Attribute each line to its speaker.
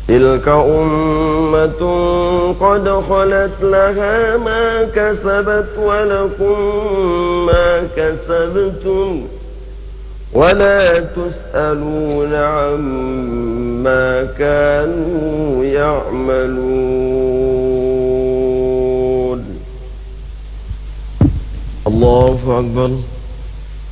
Speaker 1: تلك أمة قد خلت لها ما كسبت ولكم ما كسبتم ولا تسألون عما كانوا يعملون. الله أكبر.